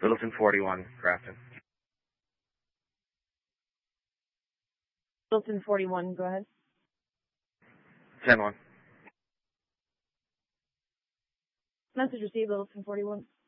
Littleton 41, Grafton. Littleton 41, go ahead. 10-1. Message received, Littleton 41.